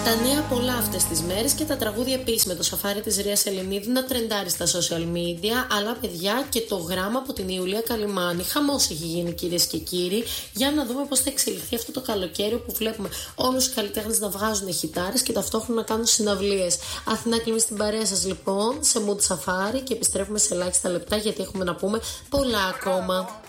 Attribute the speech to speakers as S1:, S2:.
S1: Τα νέα πολλά αυτές τις μέρες και τα τραγούδια επίσης, με το σαφάρι της Ρίας Ελληνίδου να τρεντάρει στα social media. Αλλά παιδιά, και το γράμμα από την Ιουλία Καλιμάνη. Χαμός έχει γίνει, κυρίες και κύριοι. Για να δούμε πώς θα εξελιχθεί αυτό το καλοκαίρι, που βλέπουμε όλους τους καλλιτέχνες να βγάζουν χιτάρες και ταυτόχρονα να κάνουν συναυλίες. Αθηνά Κλιμή στην παρέα σας λοιπόν, σε mood σαφάρι, και επιστρέφουμε σε ελάχιστα λεπτά γιατί έχουμε να πούμε πολλά ακόμα.